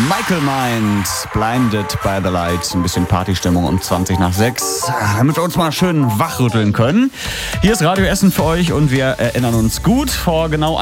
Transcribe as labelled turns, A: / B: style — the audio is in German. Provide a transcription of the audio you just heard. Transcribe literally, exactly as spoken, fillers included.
A: Michael Mind, Blinded by the Light. Ein bisschen Partystimmung um zwanzig nach sechs, damit wir uns mal schön wachrütteln können. Hier ist Radio Essen für euch und wir erinnern uns gut vor genau